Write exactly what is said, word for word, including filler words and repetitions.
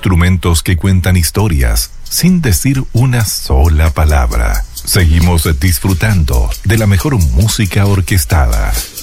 Instrumentos que cuentan historias sin decir una sola palabra. Seguimos disfrutando de la mejor música orquestada.